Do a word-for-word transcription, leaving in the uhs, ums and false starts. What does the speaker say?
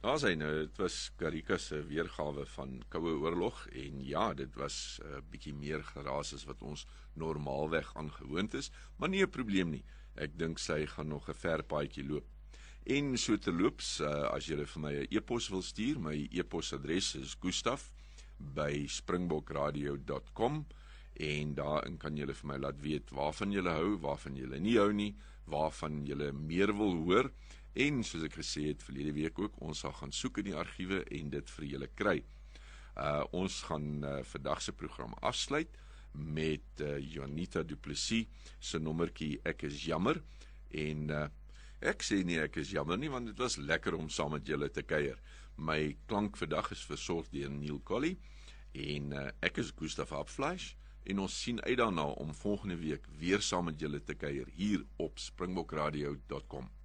Ja, sy, nou, dit was Karika se weergawe van Koue Oorlog en ja, dit was 'n uh, bietjie meer geraas as wat ons normaalweg aangewoond is, maar nie 'n probleem nie. Ek dink sy gaan nog 'n ver paadjie loop. En so terloops, uh, as jy vir my 'n e-pos wil stuur, my e-posadres is Gustaf by springbokradio dot com en daarin kan julle vir my laat weet waarvan julle hou, waarvan julle nie hou nie, waarvan julle meer wil hoor. En soos ek gesê het verlede week ook, ons sal gaan soek in die argiewe en dit vir julle kry. Uh, ons gaan uh, vandag se program afsluit met uh, Janita Du Plessis se nommertjie Ek is jammer. En uh, ek sê nie ek is jammer nie, want dit was lekker om saam met julle te kuier. My klank vandag is versorg deur Neil Colley en uh, ek is Gustaf Hapfleisch en ons sien uit daarna om volgende week weer saam met julle te kuier hier op springbokradio dot com.